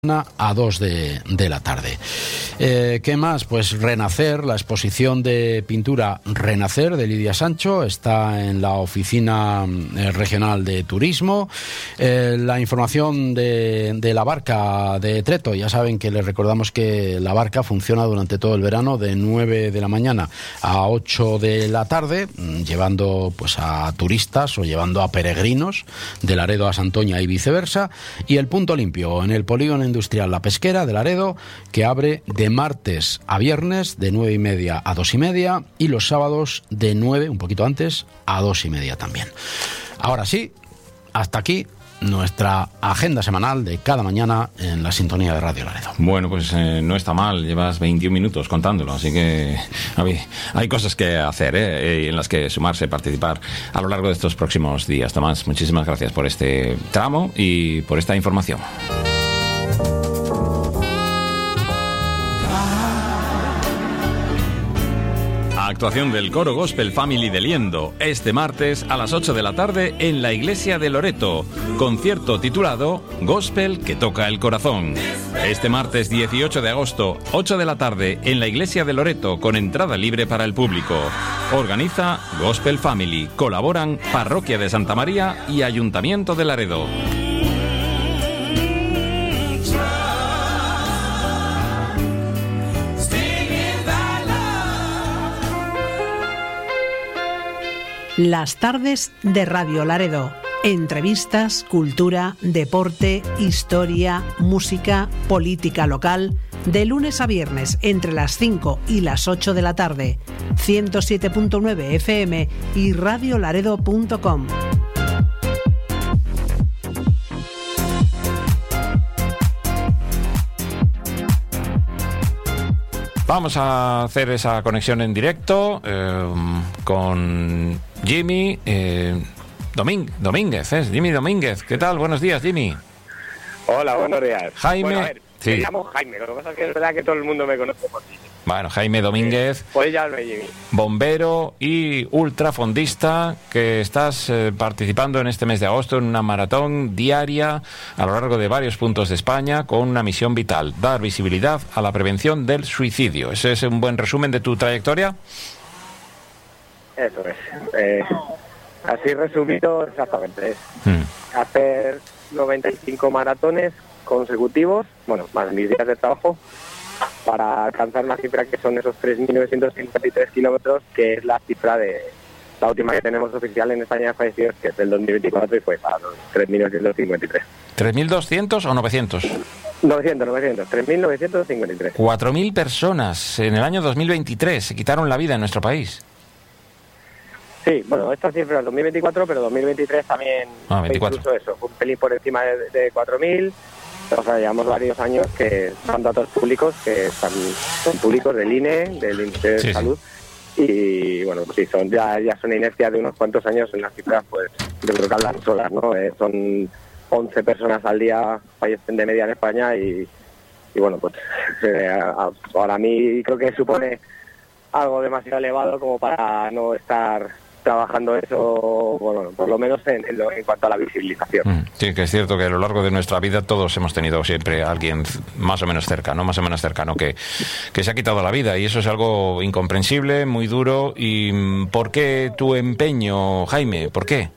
a 2 de la tarde. ¿Qué más? Pues Renacer, la exposición de pintura Renacer de Lidia Sancho está en la oficina regional de turismo. La información de la barca de Treto, ya saben que les recordamos que la barca funciona durante todo el verano de 9 de la mañana a 8 de la tarde, llevando pues a turistas o llevando a peregrinos de Laredo a Santoña y viceversa, y el punto limpio en el polígono industrial La Pesquera de Laredo, que abre de martes a viernes de 9:30 a 2:30 y los sábados de 9, un poquito antes, a 2:30 también. Ahora sí, hasta aquí nuestra agenda semanal de cada mañana en la sintonía de Radio Laredo. Bueno, pues no está mal, llevas 21 minutos contándolo, así que hay cosas que hacer, en las que sumarse, participar a lo largo de estos próximos días. Tomás, muchísimas gracias por este tramo y por esta información. Actuación del Coro Gospel Family de Liendo, este martes a las 8 de la tarde en la iglesia de Loreto. Concierto titulado Gospel que toca el corazón. Este martes 18 de agosto, 8 de la tarde en la iglesia de Loreto, con entrada libre para el público. Organiza Gospel Family. Colaboran Parroquia de Santa María y Ayuntamiento de Laredo. Las tardes de Radio Laredo. Entrevistas, cultura, deporte, historia, música, política local. De lunes a viernes entre las 5 y las 8 de la tarde. 107.9 FM y radiolaredo.com. Vamos a hacer esa conexión en directo con Jimmy Domínguez. Jimmy Domínguez. ¿Qué tal? Buenos días, Jimmy. Hola, buenos días. Jaime. Bueno, a ver, sí. Me llamo Jaime, lo que pasa es que es verdad que todo el mundo me conoce por ti. Bueno, Jaime Domínguez, Pues ya lo Jimmy. bombero y ultrafondista, que estás participando en este mes de agosto en una maratón diaria a lo largo de varios puntos de España con una misión vital: dar visibilidad a la prevención del suicidio. ¿Ese es un buen resumen de tu trayectoria? Eso es. Así resumido, exactamente. Es hacer 95 maratones consecutivos, bueno, más mis días de trabajo, para alcanzar una cifra que son esos 3.953 kilómetros, que es la cifra de la última que tenemos oficial en España de fallecidos, que es del 2024 y fue para los 3.953. ¿3.200 o 900? 900, 3.953. 4.000 personas en el año 2023 se quitaron la vida en nuestro país. Sí, bueno, esta cifra es 2024, pero 2023 también 24. Incluso eso, fue un pelín por encima de 4.000. O sea, llevamos varios años que son datos públicos, que son públicos del INE, del Ministerio de Salud. Y bueno, pues sí, ya son inercias de unos cuantos años en las cifras, pues yo creo que hablan solas, ¿no? Son 11 personas al día fallecen de media en España y bueno, pues para mí creo que supone algo demasiado elevado como para no estar trabajando eso, bueno, por lo menos en cuanto a la visibilización. Sí, que es cierto que a lo largo de nuestra vida todos hemos tenido siempre a alguien más o menos cercano que se ha quitado la vida, y eso es algo incomprensible, muy duro. ¿Y por qué tu empeño, Jaime? ¿Por qué?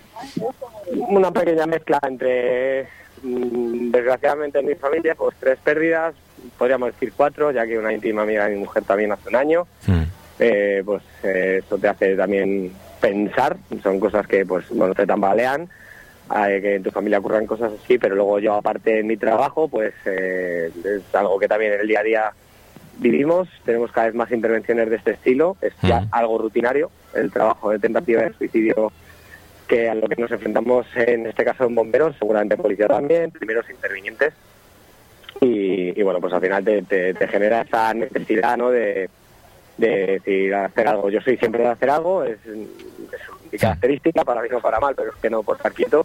Una pequeña mezcla entre, desgraciadamente en mi familia, pues 3 pérdidas, podríamos decir 4, ya que una íntima amiga de mi mujer también hace un año. Pues eso te hace también pensar, son cosas que pues bueno, te tambalean, que en tu familia ocurran cosas así, pero luego yo aparte en mi trabajo pues es algo que también en el día a día vivimos, tenemos cada vez más intervenciones de este estilo, es ya algo rutinario, el trabajo de tentativa de suicidio que a lo que nos enfrentamos en este caso en bomberos, seguramente policía también, primeros intervinientes, y bueno, pues al final te genera esa necesidad, ¿no?, de decir, hacer algo. Yo soy siempre de hacer algo, es mi característica, para bien o para mal, pero es que no por estar quieto.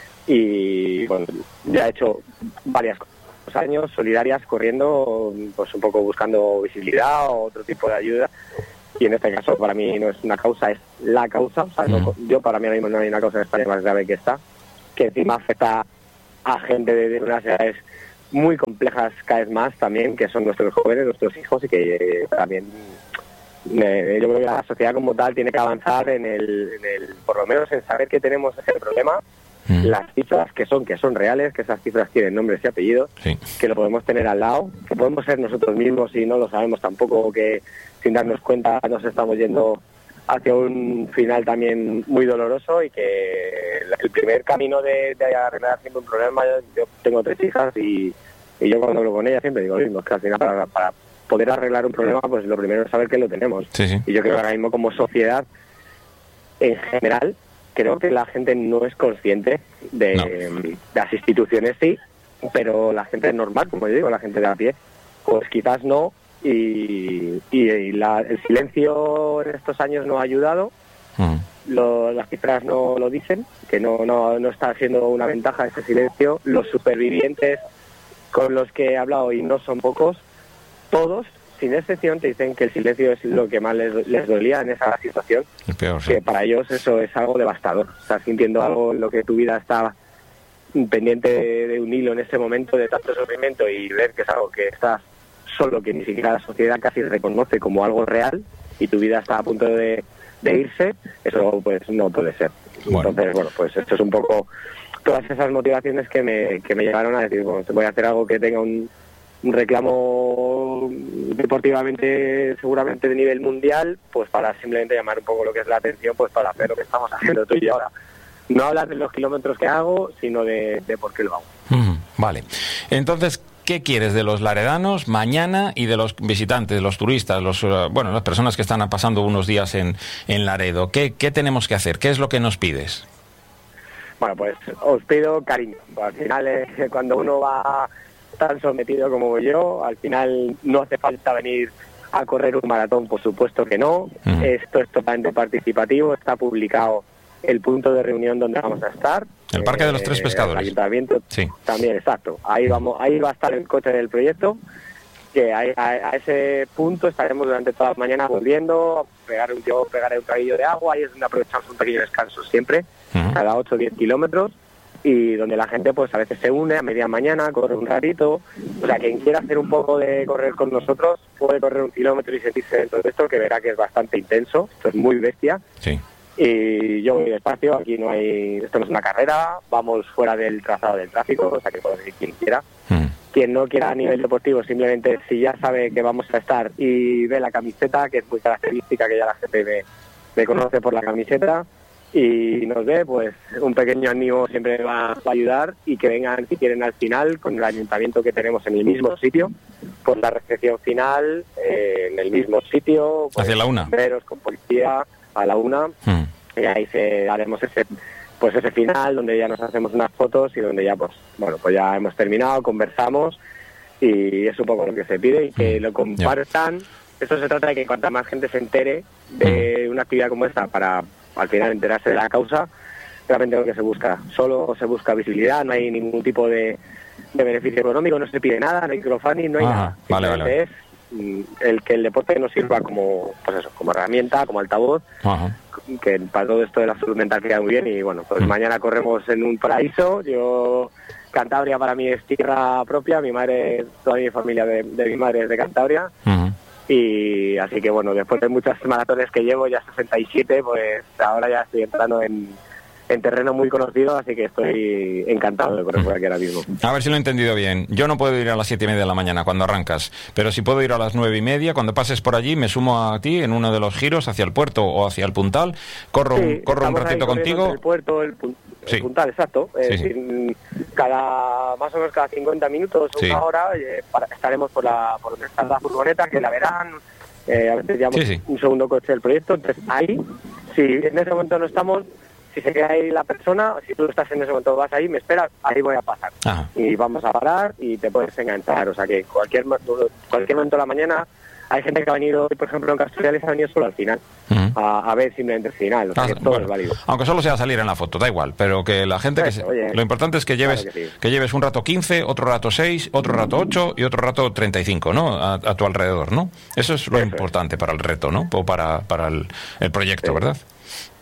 Y bueno, ya he hecho varios años solidarias corriendo, pues un poco buscando visibilidad o otro tipo de ayuda. Y en este caso para mí no es una causa, es la causa. O sea, yo para mí ahora mismo no hay una causa en España más grave que esta, que encima afecta a gente de unas edades muy complejas cada vez más también, que son nuestros jóvenes, nuestros hijos, y que también yo creo que la sociedad como tal tiene que avanzar en el por lo menos en saber que tenemos ese problema, las cifras que son reales, que esas cifras tienen nombres y apellidos, que lo podemos tener al lado, que podemos ser nosotros mismos y no lo sabemos tampoco, que sin darnos cuenta nos estamos yendo hacia un final también muy doloroso, y que el primer camino de arreglar siempre un problema, yo tengo 3 hijas y yo cuando hablo con ellas siempre digo lo mismo, que al final para poder arreglar un problema, pues lo primero es saber que lo tenemos. Y yo creo que ahora mismo como sociedad en general, creo que la gente no es consciente de las instituciones, sí, pero la gente normal, como yo digo, la gente de a pie, pues quizás no, y el silencio en estos años no ha ayudado. Las cifras no lo dicen, que no está siendo una ventaja ese silencio. Los supervivientes con los que he hablado, y no son pocos, todos, sin excepción, te dicen que el silencio es lo que más les dolía en esa situación. El peor, sí. Que para ellos eso es algo devastador. Estás sintiendo algo en lo que tu vida está pendiente de un hilo en ese momento de tanto sufrimiento, y ver que es algo que estás solo, que ni siquiera la sociedad casi reconoce como algo real, y tu vida está a punto de irse, eso pues no puede ser. Entonces, bueno, pues esto es un poco todas esas motivaciones que me llevaron a decir, bueno, voy a hacer algo que tenga un reclamo deportivamente seguramente de nivel mundial, pues para simplemente llamar un poco lo que es la atención, pues para hacer lo que estamos haciendo tú y yo ahora. No hablar de los kilómetros que hago, sino de por qué lo hago. Vale. Entonces, ¿qué quieres de los laredanos mañana y de los visitantes, los turistas, las personas que están pasando unos días en Laredo? ¿Qué tenemos que hacer? ¿Qué es lo que nos pides? Bueno, pues os pido cariño. Al final, cuando uno va tan sometido como yo, al final no hace falta venir a correr un maratón, por supuesto que no. Esto es totalmente participativo, está publicado el punto de reunión donde vamos a estar. El Parque de los Tres Pescadores. El ayuntamiento también, exacto. Ahí va a estar el coche del proyecto, que a ese punto estaremos durante toda la mañana volviendo, yo pegaré un traguillo de agua, ahí es donde aprovechamos un pequeño descanso siempre, cada 8 o 10 kilómetros, y donde la gente pues a veces se une a media mañana, corre un ratito. O sea, quien quiera hacer un poco de correr con nosotros puede correr 1 kilómetro y sentirse dentro de esto, que verá que es bastante intenso, esto es muy bestia. Y yo voy despacio, aquí esto no es una carrera, vamos fuera del trazado del tráfico, o sea que puede ir quien quiera. Quien no quiera a nivel deportivo, simplemente si ya sabe que vamos a estar y ve la camiseta, que es muy característica, que ya la gente me conoce por la camiseta, y nos ve, pues un pequeño ánimo siempre va a ayudar, y que vengan si quieren al final con el ayuntamiento que tenemos en el mismo sitio, por la recepción final, en el mismo sitio, pues, hacia la 1, bomberos, con policía, a la 1, y ahí haremos ese final donde ya nos hacemos unas fotos y donde ya pues ya hemos terminado, conversamos, y es un poco lo que se pide, y que lo compartan. Esto se trata de que cuanta más gente se entere de una actividad como esta, para al final enterarse de la causa, realmente lo que se busca. Solo se busca visibilidad, no hay ningún tipo de beneficio económico, no se pide nada, no hay crowdfunding, no hay nada. Vale. Es el que el deporte nos sirva como herramienta, como altavoz, que para todo esto de la salud mental queda muy bien. Y bueno, pues mañana corremos en un paraíso. Cantabria para mí es tierra propia, toda mi familia de mi madre es de Cantabria. Y así que bueno, después de muchas maratones que llevo, ya 67, pues ahora ya estoy entrando en terreno muy conocido, así que estoy encantado de correr por aquí ahora mismo. A ver si lo he entendido bien. Yo no puedo ir a las 7:30 de la mañana cuando arrancas, pero si puedo ir a las 9:30, cuando pases por allí, me sumo a ti en uno de los giros hacia el puerto o hacia el Puntal, corro un ratito contigo. El puerto, el Puntal, exacto. Más o menos cada 50 minutos, una hora, estaremos por donde está la furgoneta, que la verán. A veces llevamos un segundo coche del proyecto, entonces ahí, si en ese momento no estamos, si se queda ahí la persona, si tú estás en ese momento, vas ahí, me esperas, ahí voy a pasar. Y vamos a parar y te puedes enganchar. O sea que cualquier momento de la mañana, hay gente que ha venido, por ejemplo, en Castellales ha venido solo al final, a ver simplemente el final. O sea que todo es válido. Aunque solo sea salir en la foto, da igual, pero que la gente... lo importante es que lleves un rato 15, otro rato 6, otro rato 8 y otro rato 35, ¿no? A tu alrededor, ¿no? Eso es lo importante para el reto, ¿no? O para el proyecto, ¿verdad?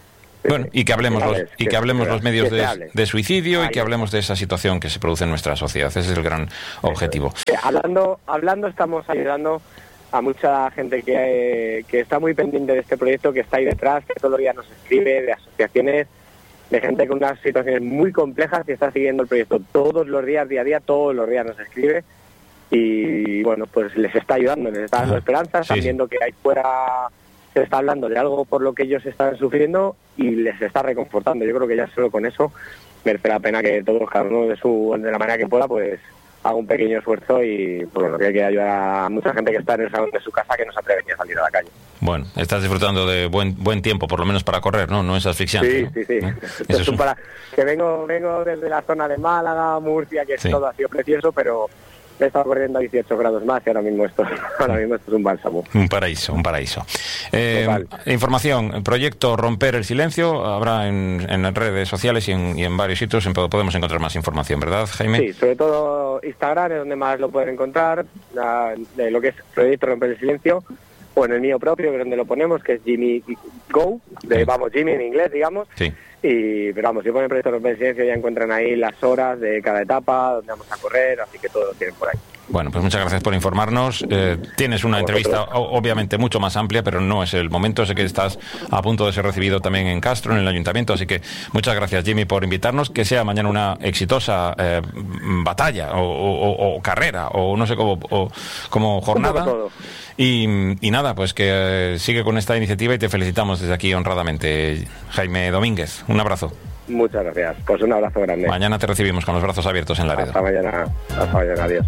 Bueno, y que hablemos los medios de suicidio y que hablemos de esa situación que se produce en nuestra sociedad. Ese es el gran objetivo. Hablando estamos ayudando a mucha gente que está muy pendiente de este proyecto, que está ahí detrás, que todos los días nos escribe, de asociaciones, de gente con unas situaciones muy complejas que está siguiendo el proyecto todos los días, día a día, todos los días nos escribe y bueno, pues les está ayudando, les está dando esperanza, están viendo que ahí fuera se está hablando de algo por lo que ellos están sufriendo y les está reconfortando. Yo creo que ya solo con eso merece la pena que todos, cada uno de la manera que pueda, pues haga un pequeño esfuerzo y pues bueno, que hay que ayudar a mucha gente que está en el salón de su casa que no se atreve ni a salir a la calle. Bueno, estás disfrutando de buen tiempo, por lo menos para correr, ¿no? No es asfixiante. Sí. Eso es que vengo desde la zona de Málaga, Murcia, que todo ha sido precioso, pero he estado corriendo a 18 grados más y ahora mismo esto es un bálsamo. Un paraíso. Información, proyecto Romper el Silencio, habrá en redes sociales y en varios sitios podemos encontrar más información, ¿verdad, Jaime? Sí, sobre todo Instagram es donde más lo pueden encontrar, de lo que es proyecto Romper el Silencio, o en el mío propio, que es donde lo ponemos, que es Jimmy Go, Jimmy en inglés, digamos. Sí. Pero vamos, si ponen proyecto Romper el Silencio ya encuentran ahí las horas de cada etapa, donde vamos a correr, así que todo lo tienen por ahí. Bueno, pues muchas gracias por informarnos. Tienes una entrevista obviamente mucho más amplia, pero no es el momento. Sé que estás a punto de ser recibido también en Castro, en el Ayuntamiento, así que muchas gracias, Jimmy, por invitarnos. Que sea mañana una exitosa batalla o carrera o no sé como jornada. Y nada, pues que sigue con esta iniciativa y te felicitamos desde aquí honradamente, Jaime Domínguez. Un abrazo. Muchas gracias. Pues un abrazo grande. Mañana te recibimos con los brazos abiertos en Laredo. Hasta mañana. Adiós.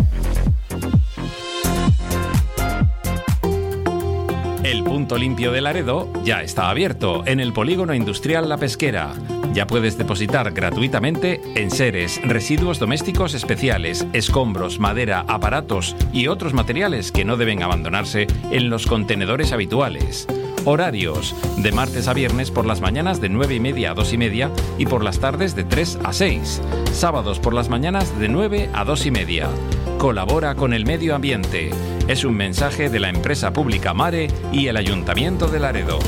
El punto limpio de Laredo ya está abierto en el Polígono Industrial La Pesquera. Ya puedes depositar gratuitamente enseres, residuos domésticos especiales, escombros, madera, aparatos y otros materiales que no deben abandonarse en los contenedores habituales. Horarios: de martes a viernes por las mañanas de 9:30 a 2:30 y por las tardes de 3 a 6. Sábados por las mañanas de 9 a 2:30. Colabora con el medio ambiente. Es un mensaje de la empresa pública Mare y el Ayuntamiento de Laredo.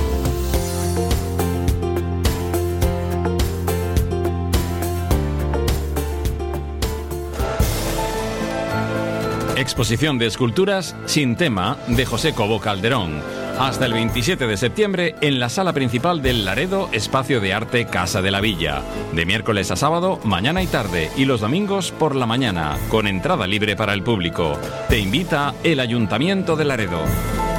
Exposición de esculturas sin tema de José Cobo Calderón. Hasta el 27 de septiembre en la sala principal del Laredo Espacio de Arte Casa de la Villa. De miércoles a sábado, mañana y tarde, y los domingos por la mañana, con entrada libre para el público. Te invita el Ayuntamiento de Laredo.